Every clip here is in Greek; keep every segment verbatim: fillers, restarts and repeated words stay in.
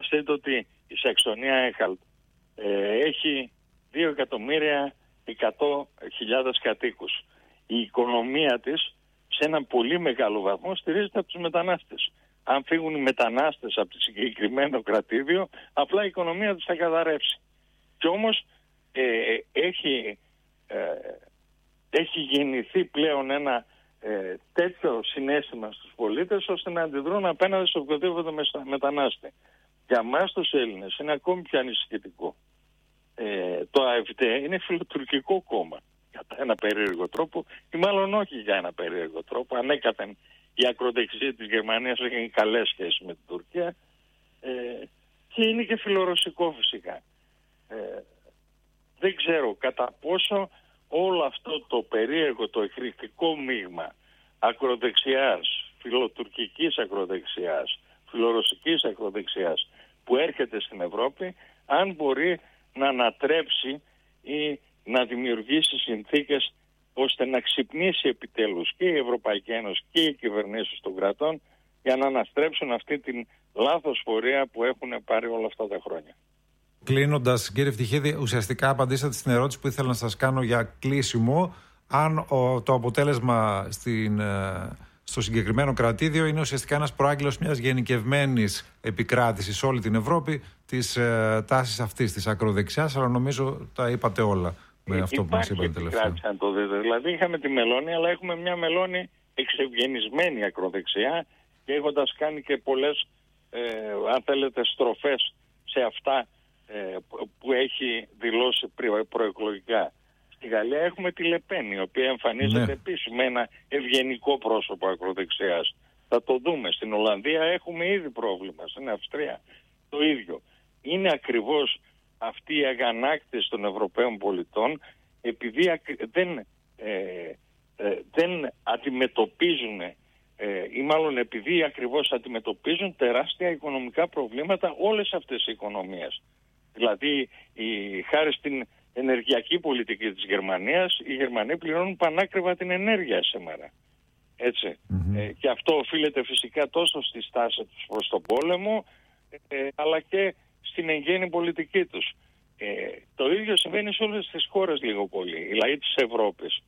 Φανταστείτε ότι η Σαξονία Έχαλτ ε, έχει δύο εκατομμύρια εκατό χιλιάδες κατοίκους. Η οικονομία της σε έναν πολύ μεγάλο βαθμό στηρίζεται από τους μετανάστες. Αν φύγουν οι μετανάστες από το συγκεκριμένο κρατήδιο, απλά η οικονομία της θα καταρρεύσει. Και όμως ε, έχει, ε, έχει γεννηθεί πλέον ένα ε, τέτοιο συναίσθημα στους πολίτες ώστε να αντιδρούν απέναντι στο οποιοδήποτε μετανάστε. Για εμάς τους Έλληνες είναι ακόμη πιο ανησυχητικό. Ε, το ΑΕΦΔ είναι φιλοτουρκικό κόμμα κατά ένα περίεργο τρόπο, ή μάλλον όχι για ένα περίεργο τρόπο. Ανέκαθεν η ακροδεξιά της Γερμανίας έχει καλές σχέσεις με την Τουρκία ε, και είναι και φιλορωσικό φυσικά. Ε, δεν ξέρω κατά πόσο όλο αυτό το περίεργο, το εκρηκτικό μείγμα ακροδεξιάς, φιλοτουρκικής ακροδεξιάς, φιλορωσικής ακροδεξιάς που έρχεται στην Ευρώπη, αν μπορεί να ανατρέψει ή να δημιουργήσει συνθήκες ώστε να ξυπνήσει επιτέλους και η Ευρωπαϊκή Ένωση και οι κυβερνήσεις των κρατών για να αναστρέψουν αυτή την λάθος πορεία που έχουν πάρει όλα αυτά τα χρόνια. Κλείνοντας, κύριε Ευτυχίδη, ουσιαστικά απαντήσατε στην ερώτηση που ήθελα να σας κάνω για κλείσιμο. Αν ο, το αποτέλεσμα στην, στο συγκεκριμένο κρατήδιο είναι ουσιαστικά ένας προάγγελος μιας γενικευμένης επικράτησης σε όλη την Ευρώπη της ε, τάσης αυτής της ακροδεξιάς, αλλά νομίζω τα είπατε όλα με ε, αυτό που μας είπατε τελευταία. Αν το δείτε. Δηλαδή είχαμε τη Μελώνη, αλλά έχουμε μια Μελώνη εξευγενισμένη ακροδεξιά και έχοντας κάνει και πολλές ε, αν θέλετε στροφές σε αυτά ε, που έχει δηλώσει προεκλογικά. Στη Γαλλία έχουμε τη Λεπέν, η οποία εμφανίζεται ναι. επίσης με ένα ευγενικό πρόσωπο ακροδεξιάς. Θα το δούμε. Στην Ολλανδία έχουμε ήδη πρόβλημα, στην Αυστρία το ίδιο. Είναι ακριβώς αυτή η αγανάκτηση των Ευρωπαίων πολιτών, επειδή δεν, ε, ε, δεν αντιμετωπίζουν ε, ή μάλλον επειδή ακριβώς αντιμετωπίζουν τεράστια οικονομικά προβλήματα όλες αυτές οι οικονομίες. Δηλαδή η, χάρη στην ενεργειακή πολιτική της Γερμανίας, οι Γερμανοί πληρώνουν πανάκριβα την ενέργεια σήμερα. Έτσι. Mm-hmm. Ε, και αυτό οφείλεται φυσικά τόσο στη στάση τους προς τον πόλεμο, ε, αλλά και στην εγγένη πολιτική τους. Ε, το ίδιο συμβαίνει σε όλες τις χώρες λίγο πολύ. Οι λαοί της Ευρώπης,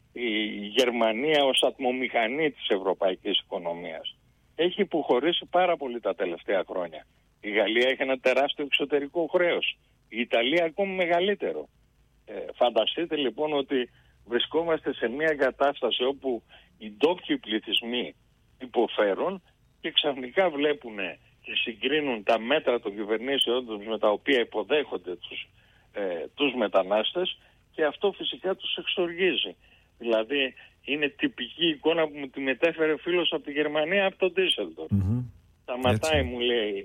η Γερμανία ως ατμομηχανή της ευρωπαϊκής οικονομίας, έχει υποχωρήσει πάρα πολύ τα τελευταία χρόνια. Η Γαλλία έχει ένα τεράστιο εξωτερικό χρέος. Η Ιταλία ακόμη μεγαλύτερο. Ε, φανταστείτε λοιπόν ότι βρισκόμαστε σε μια κατάσταση όπου οι ντόπιοι πληθυσμοί υποφέρουν και ξαφνικά βλέπουν και συγκρίνουν τα μέτρα των κυβερνήσεων τους με τα οποία υποδέχονται τους, ε, τους μετανάστες, και αυτό φυσικά τους εξοργίζει. Δηλαδή είναι τυπική εικόνα που μου τη μετέφερε φίλος από τη Γερμανία, από τον Ντίσσελντορφ. Mm-hmm. Σταματάει, μου λέει,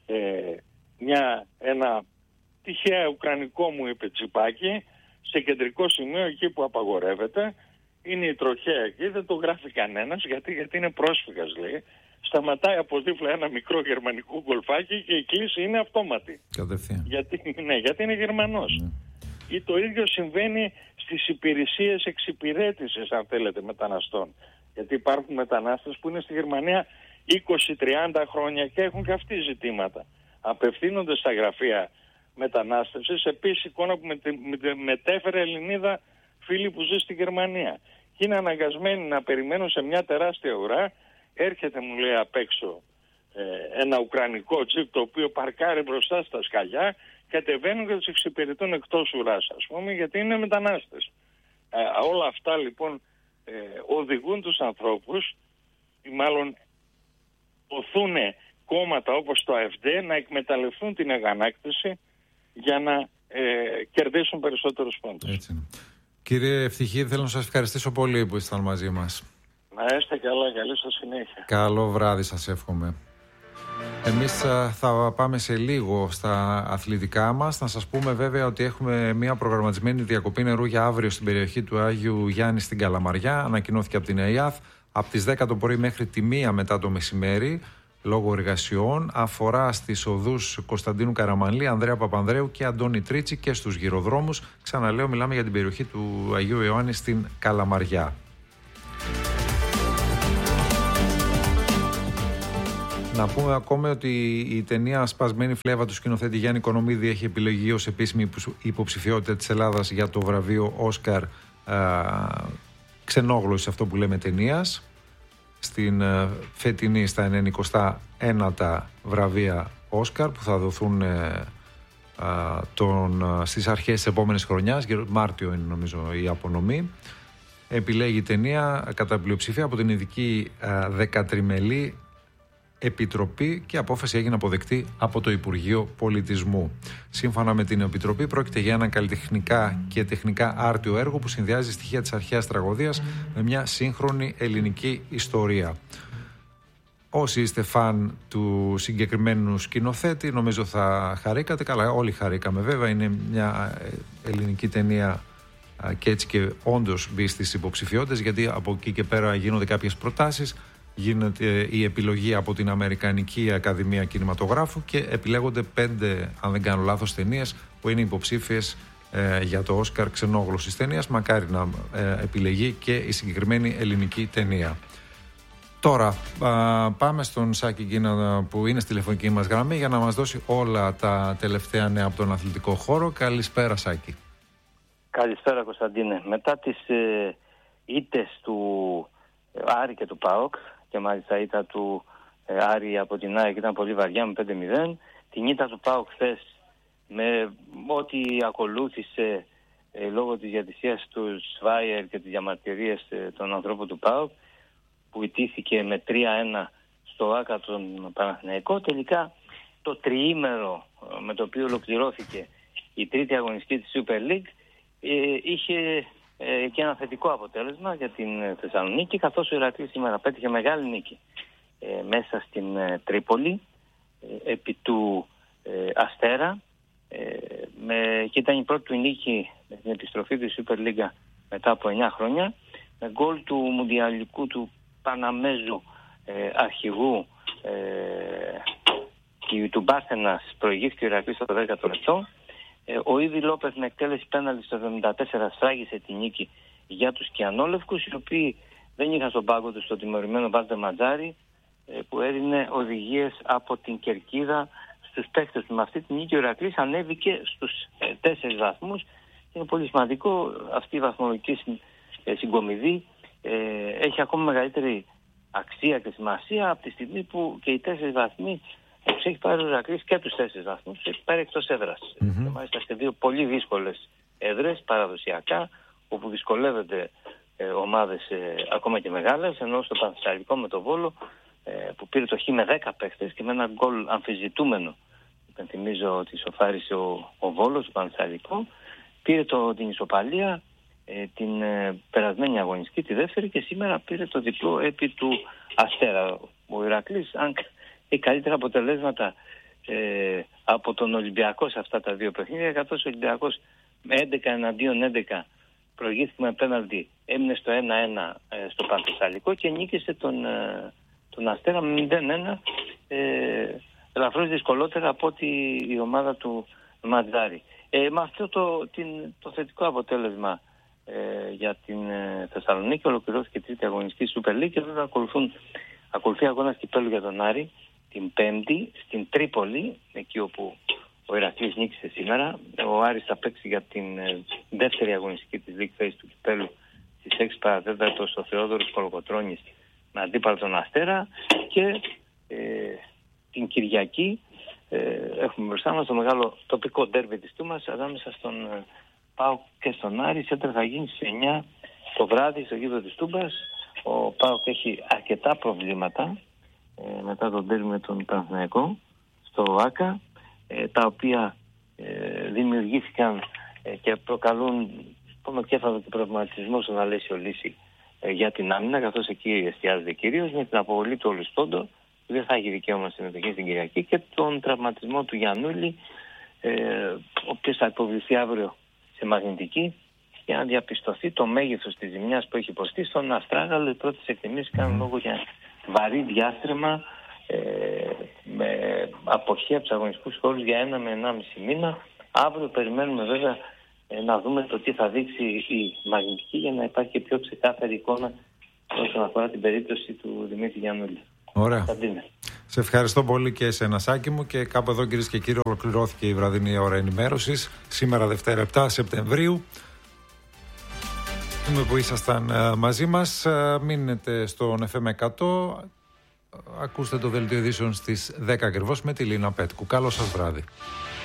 ε, μια, ένα τυχαία ουκρανικό, μου είπε, τσιπάκι σε κεντρικό σημείο εκεί που απαγορεύεται. Είναι η τροχέα εκεί, δεν το γράφει κανένας γιατί, γιατί είναι πρόσφυγας, λέει. Σταματάει από δίπλα ένα μικρό γερμανικό γκολφάκι και η κλίση είναι αυτόματη. Κατευθείαν. Γιατί, ναι, γιατί είναι Γερμανός. Mm. Ή το ίδιο συμβαίνει στις υπηρεσίες εξυπηρέτησης, αν θέλετε, μεταναστών. Γιατί υπάρχουν μετανάστες που είναι στη Γερμανία είκοσι τριάντα χρόνια και έχουν και αυτοί ζητήματα. Απευθύνονται στα γραφεία μετανάστευσης. Επίσης, εικόνα που μετέφερε Ελληνίδα φίλη που ζει στη Γερμανία. Και είναι αναγκασμένοι να περιμένουν σε μια τεράστια ουρά. Έρχεται, μου λέει, απ' έξω ε, ένα ουκρανικό τζιπ το οποίο παρκάρει μπροστά στα σκαλιά, κατεβαίνουν και τους εξυπηρετούν εκτός ουράς, ας πούμε, γιατί είναι μετανάστες. Ε, όλα αυτά λοιπόν ε, οδηγούν τους ανθρώπους, ή μάλλον οθούν κόμματα όπως το ΑΕΦΔ να εκμεταλλευτούν την αγανάκτηση για να ε, κερδίσουν περισσότερους πόντους. Έτσι. Κύριε Ευτυχίδη, θέλω να σας ευχαριστήσω πολύ που ήσασταν μαζί μας. Να είστε καλά, καλή σας συνέχεια. Καλό βράδυ σας εύχομαι. Εμείς θα πάμε σε λίγο στα αθλητικά μας. Να σας πούμε βέβαια ότι έχουμε μια προγραμματισμένη διακοπή νερού για αύριο στην περιοχή του Άγιου Γιάννη στην Καλαμαριά. Ανακοινώθηκε από την ΕΙΑΘ από τις δέκα το πρωί μέχρι τη μία μετά το μεσημέρι λόγω εργασιών. Αφορά στις οδούς Κωνσταντίνου Καραμανλή, Ανδρέα Παπανδρέου και Αντώνη Τρίτσι και στους γυροδρόμους. Ξαναλέω, μιλάμε για την περιοχή του Αγίου Ιωάννη στην Καλαμαριά. Να πούμε ακόμα ότι η ταινία «Σπασμένη φλέβα» του σκηνοθέτη Γιάννη Κονομίδη έχει επιλεγεί ως επίσημη υποψηφιότητα της Ελλάδας για το βραβείο Όσκαρ ξενόγλωσης, αυτό που λέμε, ταινίας, στην α, φετινή στα ενενηκοστά ένατα βραβεία Όσκαρ που θα δοθούν ε, α, τον, α, στις αρχές της επόμενης χρονιάς. Μάρτιο είναι νομίζω η απονομή. Επιλέγει η ταινία κατά πλειοψηφία από την ειδική α, δεκατριμελή Επιτροπή και η απόφαση έγινε αποδεκτή από το Υπουργείο Πολιτισμού. Σύμφωνα με την Επιτροπή, πρόκειται για ένα καλλιτεχνικά και τεχνικά άρτιο έργο που συνδυάζει στοιχεία της αρχαίας τραγωδίας με μια σύγχρονη ελληνική ιστορία. Όσοι είστε φαν του συγκεκριμένου σκηνοθέτη, νομίζω θα χαρήκατε. Καλά, όλοι χαρήκαμε βέβαια. Είναι μια ελληνική ταινία και έτσι και όντως μπει στις υποψηφιότητες, γιατί από εκεί και πέρα γίνονται κάποιες προτάσεις. Γίνεται η επιλογή από την Αμερικανική Ακαδημία Κινηματογράφου και επιλέγονται πέντε, αν δεν κάνω λάθος, ταινίες που είναι υποψήφιες ε, για το Όσκαρ ξενόγλωσσης ταινίας. Μακάρι να ε, επιλεγεί και η συγκεκριμένη ελληνική ταινία. Τώρα α, πάμε στον Σάκη Γκίνα που είναι στη τηλεφωνική μας γραμμή για να μας δώσει όλα τα τελευταία νέα από τον αθλητικό χώρο. Καλησπέρα, Σάκη. Καλησπέρα, Κωνσταντίνε. Μετά τις ε, ήττες του Άρη και του ΠΑΟΚ, και μάλιστα η ήττα του ε, Άρη από την ΑΕΚ ήταν πολύ βαριά με πέντε μηδέν, την ήττα του ΠΑΟΚ χθες με ό,τι ακολούθησε ε, λόγω της διατησίας του Σβάιερ και της διαμαρτυρίας ε, των ανθρώπων του ΠΑΟΚ, που ηττήθηκε με τρία ένα στο ΆΚΑ τον Παναθηναϊκό. Τελικά το τριήμερο ε, με το οποίο ολοκληρώθηκε η τρίτη αγωνιστική της Super League ε, είχε Ε, και ένα θετικό αποτέλεσμα για την Θεσσαλονίκη, καθώς ο Ηρακλής σήμερα πέτυχε μεγάλη νίκη ε, μέσα στην ε, Τρίπολη ε, επί του ε, Αστέρα ε, με, και ήταν η πρώτη του νίκη με την επιστροφή του Super League μετά από εννιά χρόνια, με γκολ του μουντιαλικού του Παναμέζου ε, αρχηγού ε, και του Μπάρθενας. Προηγήθηκε ο Ηρακλής στο δέκατο λεπτό. Ο Ήδη Λόπεθ με εκτέλεση πέναλτι στο εβδομήντα τέσσερα σφράγισε τη νίκη για τους Κιανόλευκους, οι οποίοι δεν είχαν στον πάγκο τους το τιμωρημένο Βάλτε Ματζάρη, που έδινε οδηγίες από την κερκίδα στους παίκτες του. Με αυτή τη νίκη ο Ηρακλής ανέβηκε στους τέσσερις βαθμούς. Είναι πολύ σημαντικό αυτή η βαθμολογική συγκομιδή. Έχει ακόμα μεγαλύτερη αξία και σημασία από τη στιγμή που και οι τέσσερις βαθμοί τους έχει πάρει ο Ηρακλής και τους τέσσερις βαθμούς, έχει πάρει εκτός έδρας. Mm-hmm. Και μάλιστα σε δύο πολύ δύσκολες έδρες παραδοσιακά, όπου δυσκολεύονται ε, ομάδες ε, ακόμα και μεγάλες, ενώ στο Πανθεσσαλικό με το Βόλο ε, που πήρε το χ με δέκα παίχτες και με ένα γκολ αμφισβητούμενο, υπενθυμίζω ότι σοφάρισε ο, ο Βόλος, το Πανθεσσαλικό, πήρε το, την ισοπαλία ε, την ε, περασμένη αγωνιστική, τη δεύτερη, και σήμερα πήρε το διπλό επί του Αστέρα. Ο Ηρακλής, αν έχει καλύτερα αποτελέσματα ε, από τον Ολυμπιακό σε αυτά τα δύο παιχνίδια, καθώς ο Ολυμπιακός με έντεκα εναντίον έντεκα προηγήθηκε με πέναλτι, έμεινε στο ένα ένα ε, στο Πανθεσσαλικό και νίκησε τον, ε, τον Αστέρα με μηδέν ένα, ε, ελαφρώς δυσκολότερα από ότι η ομάδα του Ματζάρη. Ε, με αυτό το, την, το θετικό αποτέλεσμα ε, για την ε, Θεσσαλονίκη ολοκληρώθηκε η τρίτη αγωνιστική Super League και βέβαια ακολουθούν, ακολουθεί αγώνας κυπέλλου για τον Άρη την Πέμπτη στην Τρίπολη, εκεί όπου ο Ηρακλής νίκησε σήμερα. Ο Άρης θα παίξει για την ε, δεύτερη αγωνιστική της League Phase του κυπέλλου στις έξι παρά τέταρτο στο Θεόδωρος Κολοκοτρώνης με αντίπαλο τον Αστέρα, και ε, την Κυριακή ε, έχουμε μπροστά μας το μεγάλο τοπικό ντέρμπι της Τούμας ανάμεσα στον ε, ΠΑΟΚ και στον Άρη. Σέντρα θα γίνει στις εννιά το βράδυ στο γήπεδο της Τούμπας. Ο ΠΑΟΚ έχει αρκετά προβλήματα ε, μετά τον ντέρμπι με τον Παναθηναϊκό στο ΆΚΑ, ε, τα οποία ε, δημιουργήθηκαν ε, και προκαλούν πονοκέφαλο και προβληματισμό στον Αλέσιο Λύση ε, για την άμυνα, καθώς εκεί εστιάζεται κυρίως, με την αποβολή του Ολυστόντο, που δεν θα έχει δικαίωμα συμμετοχή στην Κυριακή, και τον τραυματισμό του Γιαννούλη, ε, ο οποίος θα υποβληθεί αύριο σε μαγνητική για να διαπιστωθεί το μέγεθος της ζημιάς που έχει υποστεί. Στον Αστράγαλο οι πρώτες εκτιμήσεις κάνουν λόγο για βαρύ διάστρεμα ε, με αποχή από τους αγωνιστικούς χώρους για ένα με ενάμιση μήνα. Αύριο περιμένουμε βέβαια ε, να δούμε το τι θα δείξει η μαγνητική, για να υπάρχει και πιο ξεκάθαρη εικόνα όσον αφορά την περίπτωση του Δημήτρη Γιαννούλη. Ωραία. Σε ευχαριστώ πολύ και εσένα, Σάκη μου, και κάπου εδώ, κυρίες και κύριοι, ολοκληρώθηκε η βραδινή ώρα ενημέρωσης. Σήμερα Δευτέρα επτά Σεπτεμβρίου. Ευχαριστούμε που ήσασταν μαζί μας. Μείνετε στον εφ εμ εκατό. Ακούστε το δελτίο ειδήσεων στις δέκα ακριβώς με τη Λίνα Πέτκου. Καλό σας βράδυ.